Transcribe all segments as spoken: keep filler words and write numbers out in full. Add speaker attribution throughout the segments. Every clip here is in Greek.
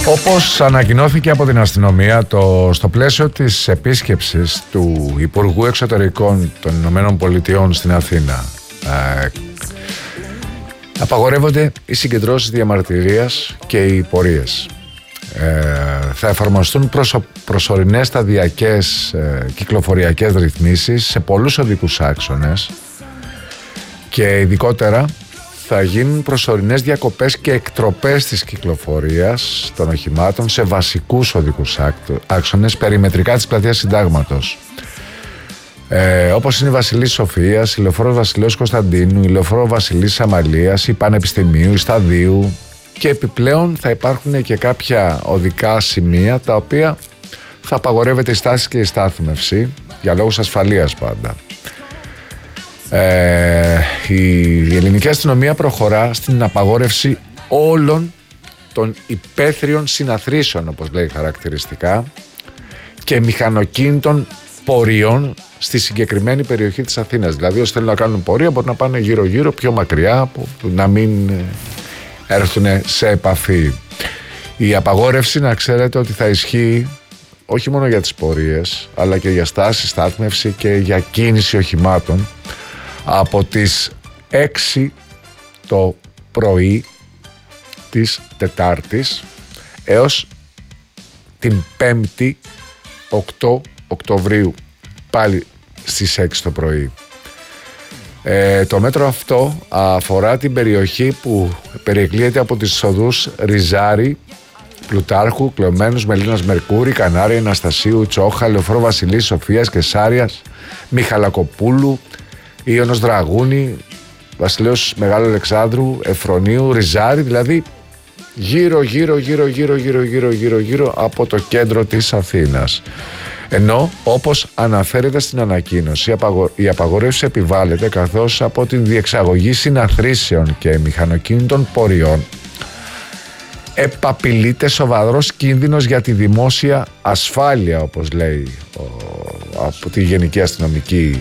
Speaker 1: Όπως ανακοινώθηκε από την αστυνομία, το, στο πλαίσιο της επίσκεψης του Υπουργού Εξωτερικών των Ηνωμένων Πολιτειών στην Αθήνα, ε, απαγορεύονται οι συγκεντρώσεις διαμαρτυρίας και οι πορείες. Ε, θα εφαρμοστούν προσω, προσωρινές σταδιακές ε, κυκλοφοριακές ρυθμίσεις σε πολλούς οδικούς άξονες και ειδικότερα θα γίνουν προσωρινές διακοπές και εκτροπές της κυκλοφορίας των οχημάτων σε βασικούς οδικούς άξονες περιμετρικά της πλατείας Συντάγματος. Ε, όπως είναι η Βασιλής Σοφίας, η Λεωφόρος Βασιλέως Κωνσταντίνου, η Λεωφόρος Βασιλής Αμαλίας, η Πανεπιστημίου, η Σταδίου, και επιπλέον θα υπάρχουν και κάποια οδικά σημεία τα οποία θα απαγορεύεται η στάση και η στάθμευση για λόγους ασφαλείας πάντα. Ε, η ελληνική αστυνομία προχωρά στην απαγόρευση όλων των υπαίθριων συναθρήσεων, όπως λέει χαρακτηριστικά, και μηχανοκίνητων πορείων στη συγκεκριμένη περιοχή της Αθήνας. Δηλαδή όσοι θέλουν να κάνουν πορεία μπορούν να πάνε γύρω γύρω πιο μακριά, που να μην έρθουν σε επαφή. Η απαγόρευση, να ξέρετε ότι θα ισχύει όχι μόνο για τις πορείες, αλλά και για στάση, στάθμευση και για κίνηση οχημάτων από τις έξι το πρωί της Τετάρτης έως την Πέμπτη οκτώ Οκτωβρίου, πάλι στις έξι το πρωί. Ε, το μέτρο αυτό αφορά την περιοχή που περιεκλείεται από τις οδούς Ριζάρη, Πλουτάρχου, Κλεωμένους, Μελίνας Μερκούρη, Κανάρια, Αναστασίου, Τσόχα, Λεωφόρο Βασιλής Σοφίας και Σάριας, Μιχαλακοπούλου, Ιωνος Δραγούνη, Βασιλέως Μεγάλου Αλεξάνδρου, Εφρονίου, Ριζάρη, δηλαδή γύρω γύρω γύρω γύρω γύρω γύρω γύρω γύρω από το κέντρο της Αθήνας. Ενώ, όπως αναφέρεται στην ανακοίνωση, η απαγόρευση επιβάλλεται καθώς από την διεξαγωγή συναθρήσεων και μηχανοκίνητων πορειών επαπειλείται σοβαρός κίνδυνος για τη δημόσια ασφάλεια, όπως λέει ο, από τη Γενική Αστυνομική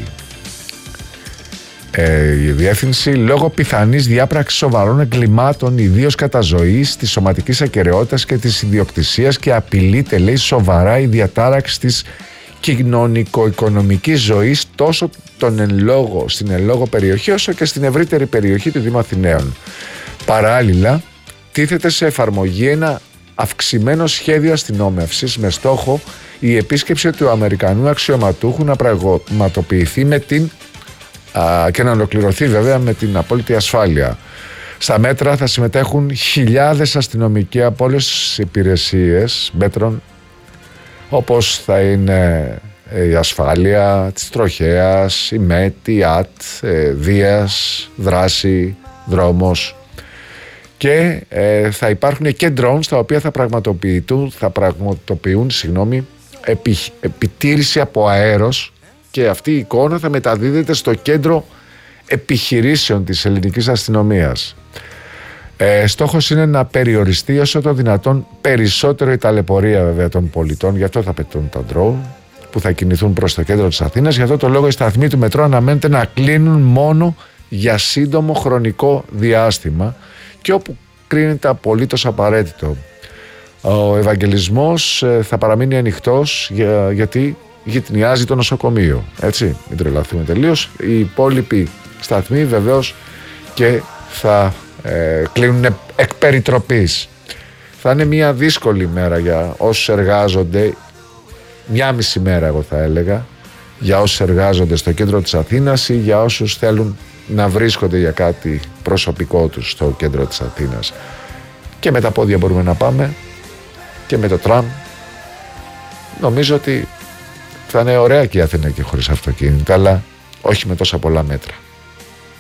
Speaker 1: ε, η διεύθυνση, λόγω πιθανής διάπραξης σοβαρών εγκλημάτων, ιδίως καταζωής, της σωματικής ακεραιότητας και της ιδιοκτησίας, και απειλείται, λέει, σοβαρά η διατάραξη της κοινωνικο-οικονομικής ζωής τόσο τον εν λόγω, στην εν λόγω περιοχή όσο και στην ευρύτερη περιοχή του Δήμου Αθηναίων. Παράλληλα, τίθεται σε εφαρμογή ένα αυξημένο σχέδιο αστυνόμευσης με στόχο η επίσκεψη του Αμερικανού αξιωματούχου να πραγματοποιηθεί με την α, και να ολοκληρωθεί βέβαια με την απόλυτη ασφάλεια. Στα μέτρα θα συμμετέχουν χιλιάδες αστυνομικοί από όλες τις υπηρεσίες μέτρων, όπως θα είναι η ασφάλεια της τροχέας, η ΜΕΤ, η ΑΤ, Δίας, δράση, δρόμος, και ε, θα υπάρχουν και drones τα οποία θα πραγματοποιούν, θα πραγματοποιούν συγγνώμη, επι, επιτήρηση από αέρος, και αυτή η εικόνα θα μεταδίδεται στο κέντρο επιχειρήσεων της ελληνικής αστυνομίας. Ε, στόχος είναι να περιοριστεί όσο το δυνατόν περισσότερο η ταλαιπωρία βέβαια των πολιτών, γι' αυτό θα πετούν τα drone που θα κινηθούν προς το κέντρο της Αθήνας. Γι' αυτό το λόγο οι σταθμοί του μετρό αναμένεται να κλείνουν μόνο για σύντομο χρονικό διάστημα και όπου κρίνεται απολύτως απαραίτητο. Ο Ευαγγελισμός θα παραμείνει ανοιχτός για, γιατί γειτονιάζει το νοσοκομείο. Έτσι, μην τρελαθούμε τελείως. Οι υπόλοιποι σταθμοί βεβαίως και θα ε, κλείνουν εκ περιτροπής. Θα είναι μια δύσκολη μέρα για όσους εργάζονται, μια μισή μέρα εγώ θα έλεγα, για όσους εργάζονται στο κέντρο της Αθήνας ή για όσους θέλουν να βρίσκονται για κάτι προσωπικό τους στο κέντρο της Αθήνας. Και με τα πόδια μπορούμε να πάμε και με το τραμ. Νομίζω ότι θα είναι ωραία και η Αθήνα και χωρίς αυτοκίνητα, αλλά όχι με τόσα πολλά μέτρα.